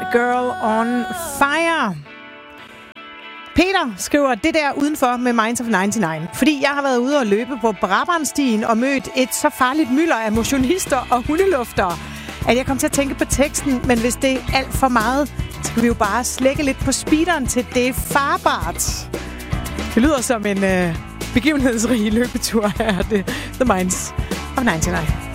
Girl on Fire. Peter skriver det der udenfor med Minds of 99. Fordi jeg har været ude og løbe på Brabrandstien og mødt et så farligt mylder af motionister og hundeluftere, at jeg kom til at tænke på teksten, men hvis det er alt for meget, så kan vi jo bare slække lidt på speederen til det er farbart. Det lyder som en begivenhedsrig løbetur her. Det The Minds of 99.